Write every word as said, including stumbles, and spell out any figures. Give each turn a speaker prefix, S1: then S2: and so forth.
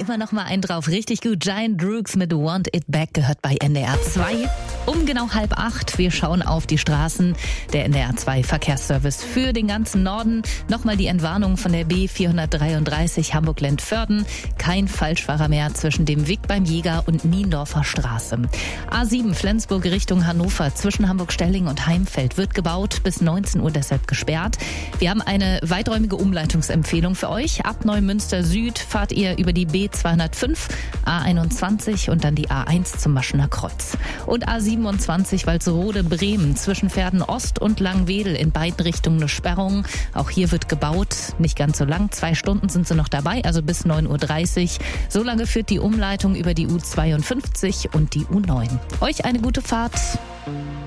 S1: immer noch mal einen drauf. Richtig gut. Giant Rooks mit Want It Back gehört bei N D R zwei. Um genau halb acht. Wir schauen auf die Straßen. Der N D R zwei Verkehrsservice für den ganzen Norden. Nochmal die Entwarnung von der B vierhundertdreiunddreißig Hamburg-Lentförden. Kein Falschfahrer mehr zwischen dem Weg beim Jäger und Niendorfer Straße. A sieben Flensburg Richtung Hannover zwischen Hamburg-Stelling und Heimfeld wird gebaut. Bis neunzehn Uhr deshalb gesperrt. Wir haben eine weiträumige Umleitungsempfehlung für euch. Ab Neumünster Süd fahrt ihr über die B zweihundertfünf, A einundzwanzig und dann die A eins zum Maschener Kreuz. Und A siebenundzwanzig Walsrode Bremen zwischen Verden Ost und Langwedel in beiden Richtungen eine Sperrung. Auch hier wird gebaut, nicht ganz so lang. Zwei Stunden sind sie noch dabei, also bis neun Uhr dreißig. So lange führt die Umleitung über die U zweiundfünfzig und die U neun. Euch eine gute Fahrt.